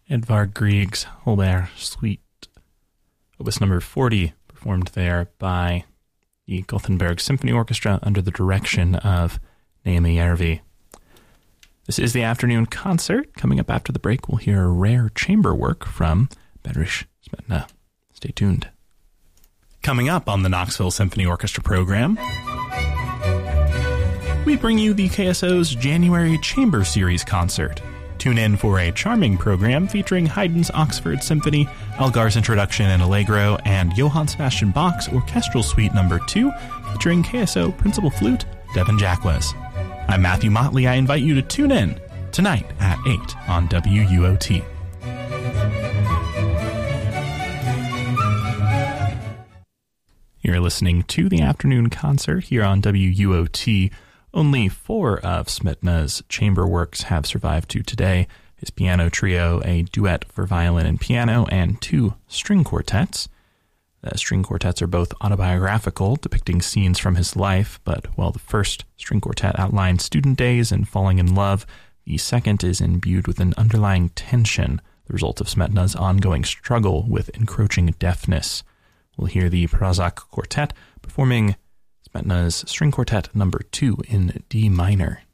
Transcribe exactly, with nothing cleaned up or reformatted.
Edvard Grieg's Holberg Suite, Opus number forty, performed there by the Gothenburg Symphony Orchestra under the direction of Naomi Järvi. This is the afternoon concert. Coming up after the break, we'll hear a rare chamber work from Bedřich Smetana. Stay tuned. Coming up on the Knoxville Symphony Orchestra program, we bring you the K S O's January Chamber Series concert. Tune in for a charming program featuring Haydn's Oxford Symphony, Elgar's Introduction and Allegro, and Johann Sebastian Bach's Orchestral Suite number two, featuring K S O Principal Flute, Devin Jacquez. I'm Matthew Motley. I invite you to tune in tonight at eight on W U O T. You're listening to the afternoon concert here on W U O T. Only four of Smetana's chamber works have survived to today: his piano trio, a duet for violin and piano, and two string quartets. The string quartets are both autobiographical, depicting scenes from his life, but while the first string quartet outlines student days and falling in love, the second is imbued with an underlying tension, the result of Smetana's ongoing struggle with encroaching deafness. We'll hear the Prozac Quartet performing Smetana's String Quartet number two in D minor.